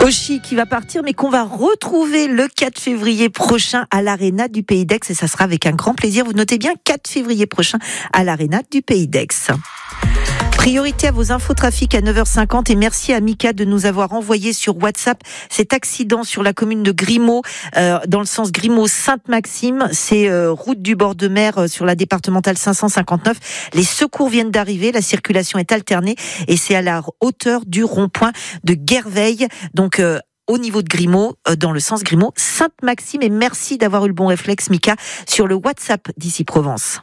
Cauchy qui va partir, mais qu'on va retrouver le 4 février prochain à l'Arena du Pays d'Aix, et ça sera avec un grand plaisir. Vous notez bien 4 février prochain à l'Arena du Pays d'Aix. Priorité à vos infotrafics à 9h50 et merci à Mika de nous avoir envoyé sur WhatsApp cet accident sur la commune de Grimaud, dans le sens Grimaud-Sainte-Maxime. C'est route du bord de mer sur la départementale 559. Les secours viennent d'arriver, la circulation est alternée et c'est à la hauteur du rond-point de Guerveille. Donc, au niveau de Grimaud, dans le sens Grimaud-Sainte-Maxime. Et merci d'avoir eu le bon réflexe, Mika, sur le WhatsApp d'Ici Provence.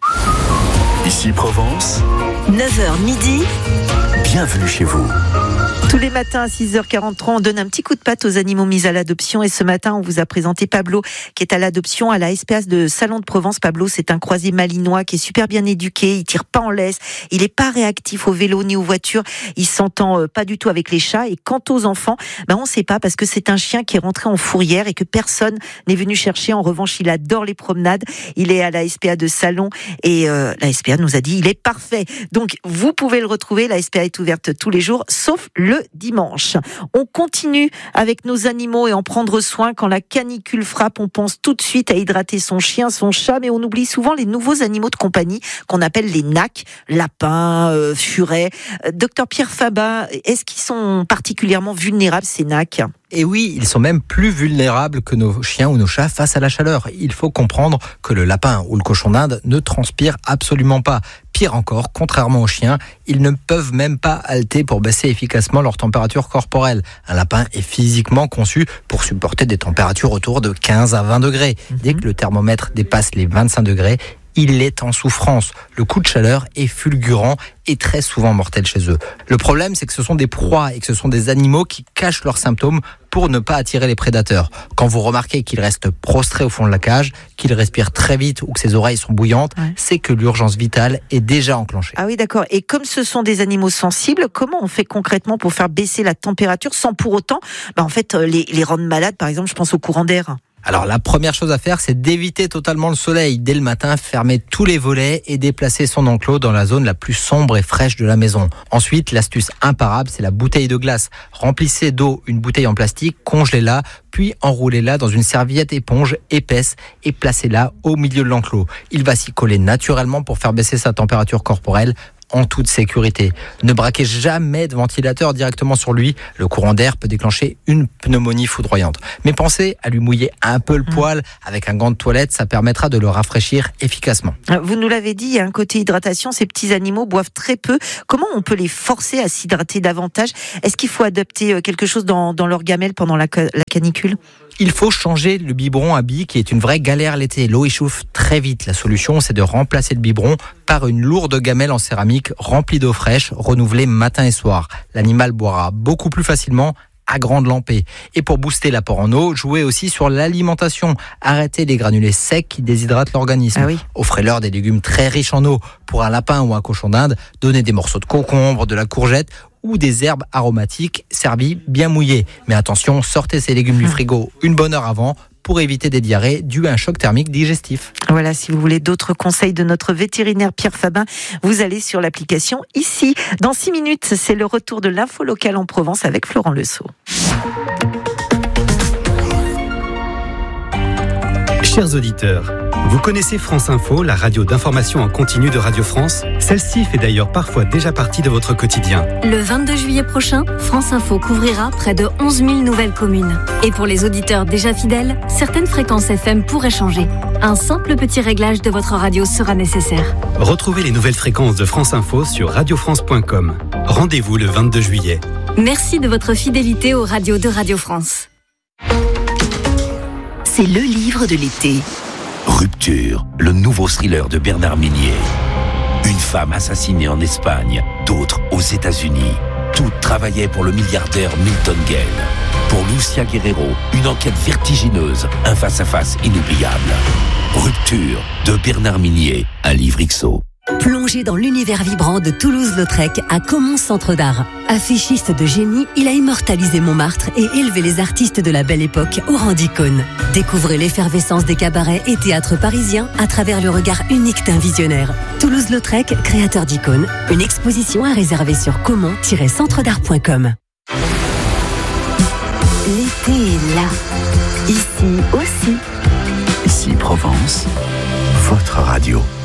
Ici Provence, 9h midi. bienvenue chez vous. Tous les matins à 6h43, on donne un petit coup de patte aux animaux mis à l'adoption. Et ce matin, on vous a présenté Pablo, qui est à l'adoption à la SPA de Salon de Provence. Pablo, c'est un croisé malinois qui est super bien éduqué. Il tire pas en laisse. Il est pas réactif au vélo ni aux voitures. Il s'entend pas du tout avec les chats. Et quant aux enfants, on sait pas parce que c'est un chien qui est rentré en fourrière et que personne n'est venu chercher. En revanche, il adore les promenades. Il est à la SPA de Salon et la SPA nous a dit il est parfait. Donc, vous pouvez le retrouver. La SPA est ouverte tous les jours, sauf le dimanche. On continue avec nos animaux et en prendre soin. Quand la canicule frappe, on pense tout de suite à hydrater son chien, son chat, mais on oublie souvent les nouveaux animaux de compagnie qu'on appelle les NAC, lapins, furets. Docteur Pierre Fabat, est-ce qu'ils sont particulièrement vulnérables, ces NAC ? Et oui, ils sont même plus vulnérables que nos chiens ou nos chats face à la chaleur. Il faut comprendre que le lapin ou le cochon d'Inde ne transpirent absolument pas. Pire encore, contrairement aux chiens, ils ne peuvent même pas halter pour baisser efficacement leur température corporelle. Un lapin est physiquement conçu pour supporter des températures autour de 15 à 20 degrés. Dès que le thermomètre dépasse les 25 degrés, il est en souffrance. Le coup de chaleur est fulgurant et très souvent mortel chez eux. Le problème, c'est que ce sont des proies et que ce sont des animaux qui cachent leurs symptômes pour ne pas attirer les prédateurs. Quand vous remarquez qu'il reste prostré au fond de la cage, qu'il respire très vite ou que ses oreilles sont bouillantes, c'est que l'urgence vitale est déjà enclenchée. Ah oui, d'accord. Et comme ce sont des animaux sensibles, comment on fait concrètement pour faire baisser la température sans pour autant, les rendre malades? Par exemple, je pense au courant d'air. Alors la première chose à faire, c'est d'éviter totalement le soleil. Dès le matin, fermer tous les volets et déplacer son enclos dans la zone la plus sombre et fraîche de la maison. Ensuite, l'astuce imparable, c'est la bouteille de glace. Remplissez d'eau une bouteille en plastique, congelez-la, puis enroulez-la dans une serviette éponge épaisse et placez-la au milieu de l'enclos. Il va s'y coller naturellement pour faire baisser sa température corporelle en toute sécurité. Ne braquez jamais de ventilateur directement sur lui. Le courant d'air peut déclencher une pneumonie foudroyante. Mais pensez à lui mouiller un peu le poil avec un gant de toilette, ça permettra de le rafraîchir efficacement. Vous nous l'avez dit, il y a un côté hydratation, ces petits animaux boivent très peu. Comment on peut les forcer à s'hydrater davantage ? Est-ce qu'il faut adapter quelque chose dans leur gamelle pendant la canicule ? Il faut changer le biberon à billes qui est une vraie galère l'été. L'eau échauffe très vite. La solution, c'est de remplacer le biberon par une lourde gamelle en céramique remplie d'eau fraîche, renouvelée matin et soir. L'animal boira beaucoup plus facilement à grande lampée. Et pour booster l'apport en eau, jouez aussi sur l'alimentation. Arrêtez les granulés secs qui déshydratent l'organisme. Ah oui. Offrez-leur des légumes très riches en eau. Pour un lapin ou un cochon d'Inde, donnez des morceaux de concombre, de la courgette ou des herbes aromatiques servies bien mouillées. Mais attention, sortez ces légumes du frigo une bonne heure avant pour éviter des diarrhées dues à un choc thermique digestif. Voilà, si vous voulez d'autres conseils de notre vétérinaire Pierre Fabin, vous allez sur l'application ici. Dans 6 minutes, c'est le retour de l'info locale en Provence avec Florent Lesault. Chers auditeurs, vous connaissez France Info, la radio d'information en continu de Radio France ? Celle-ci fait d'ailleurs parfois déjà partie de votre quotidien. Le 22 juillet prochain, France Info couvrira près de 11 000 nouvelles communes. Et pour les auditeurs déjà fidèles, certaines fréquences FM pourraient changer. Un simple petit réglage de votre radio sera nécessaire. Retrouvez les nouvelles fréquences de France Info sur radiofrance.com. Rendez-vous le 22 juillet. Merci de votre fidélité aux radios de Radio France. C'est le livre de l'été. Rupture, le nouveau thriller de Bernard Minier. Une femme assassinée en Espagne, d'autres aux États-Unis. Toutes travaillaient pour le milliardaire Milton Gale. Pour Lucia Guerrero, une enquête vertigineuse, un face-à-face inoubliable. Rupture de Bernard Minier, un livre XO. Plongé dans l'univers vibrant de Toulouse-Lautrec à Caumont Centre d'Art. Affichiste de génie, il a immortalisé Montmartre et élevé les artistes de la Belle Époque au rang d'icône. Découvrez l'effervescence des cabarets et théâtres parisiens à travers le regard unique d'un visionnaire. Toulouse-Lautrec, créateur d'icônes. Une exposition à réserver sur caumont-centredart.com. L'été est là. Ici aussi. Ici Provence, votre radio.